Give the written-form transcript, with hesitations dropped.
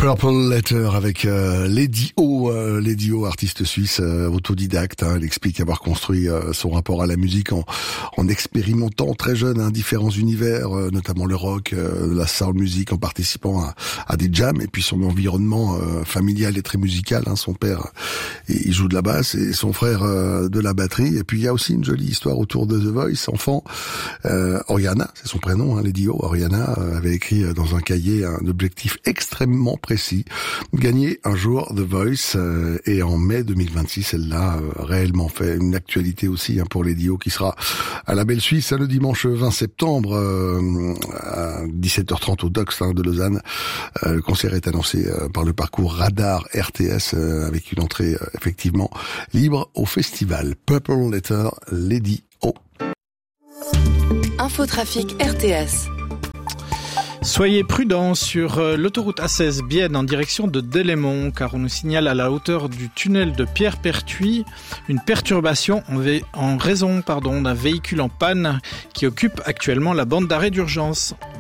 Purple Letter avec Lady O, artiste suisse autodidacte. Elle explique avoir construit son rapport à la musique en expérimentant très jeune différents univers, notamment le rock, la soul music, en participant à des jams, et puis son environnement familial est très musical. Son père, il joue de la basse et son frère de la batterie. Et puis il y a aussi une jolie histoire autour de The Voice. Enfant, Oriana, c'est son prénom, Lady O, Oriana avait écrit dans un cahier un objectif extrêmement précis: gagner un jour The Voice, et en mai 2026, elle l'a réellement fait. Une actualité aussi pour Lady O, qui sera à la Belle Suisse le dimanche 20 septembre à 17h30 au Docks de Lausanne. Le concert est annoncé par le parcours Radar RTS, avec une entrée effectivement libre au festival. Purple Letter, Lady O. Infotrafic RTS. Soyez prudents sur l'autoroute A16 Bienne en direction de Delémont, car on nous signale à la hauteur du tunnel de Pierre-Pertuis une perturbation en raison d'un véhicule en panne qui occupe actuellement la bande d'arrêt d'urgence.